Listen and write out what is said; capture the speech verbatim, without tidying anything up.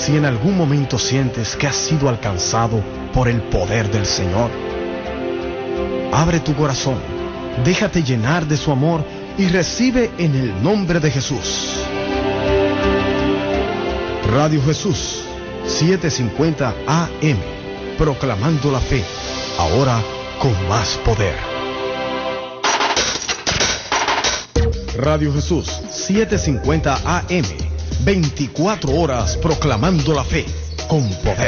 Si en algún momento sientes que has sido alcanzado por el poder del Señor, abre tu corazón, déjate llenar de su amor y recibe en el nombre de Jesús. Radio Jesús, setecientos cincuenta A M, proclamando la fe, ahora con más poder. Radio Jesús, setecientos cincuenta A M, veinticuatro horas proclamando la fe, con poder.